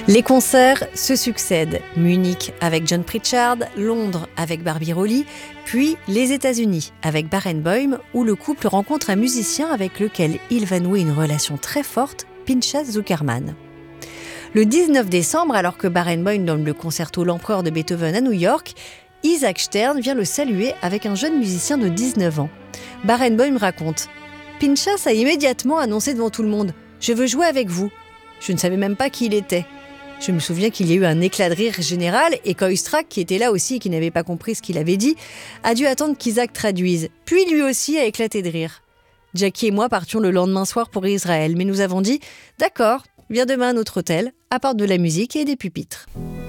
Les concerts se succèdent. Munich avec John Pritchard, Londres avec Barbie Rowley, puis les États-Unis avec Barenboim, où le couple rencontre un musicien avec lequel il va nouer une relation très forte, Pinchas Zukerman. Le 19 décembre, alors que Barenboim donne le concerto L'Empereur de Beethoven à New York, Isaac Stern vient le saluer avec un jeune musicien de 19 ans. Barenboim raconte « Pinchas a immédiatement annoncé devant tout le monde « Je veux jouer avec vous ». Je ne savais même pas qui il était. Je me souviens qu'il y a eu un éclat de rire général et Koistrak, qui était là aussi et qui n'avait pas compris ce qu'il avait dit, a dû attendre qu'Isaac traduise. Puis lui aussi a éclaté de rire. Jackie et moi partions le lendemain soir pour Israël, mais nous avons dit « D'accord, viens demain à notre hôtel, apporte de la musique et des pupitres ».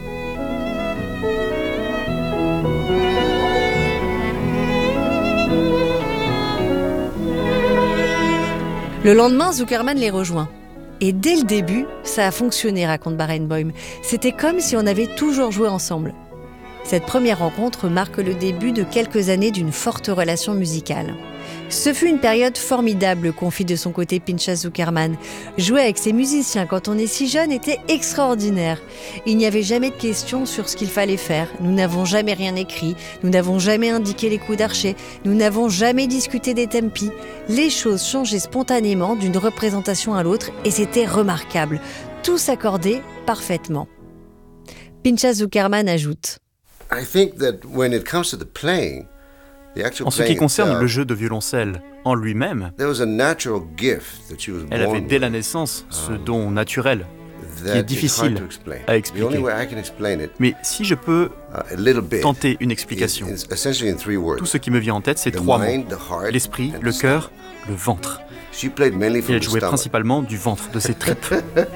Le lendemain, Zukerman les rejoint. Et dès le début, ça a fonctionné, raconte Barenboim. C'était comme si on avait toujours joué ensemble. Cette première rencontre marque le début de quelques années d'une forte relation musicale. Ce fut une période formidable, confie de son côté Pinchas Zukerman. Jouer avec ces musiciens quand on est si jeune était extraordinaire. Il n'y avait jamais de questions sur ce qu'il fallait faire. Nous n'avons jamais rien écrit, nous n'avons jamais indiqué les coups d'archet, nous n'avons jamais discuté des tempi. Les choses changeaient spontanément d'une représentation à l'autre et c'était remarquable. Tout s'accordait parfaitement. Pinchas Zukerman ajoute « I think that when it comes to the playing, en ce qui concerne le jeu de violoncelle en lui-même, elle avait dès la naissance ce don naturel qui est difficile à expliquer. Mais si je peux tenter une explication, tout ce qui me vient en tête, c'est 3 mots. L'esprit, le cœur, le ventre. Et elle jouait principalement du ventre, de ses tripes.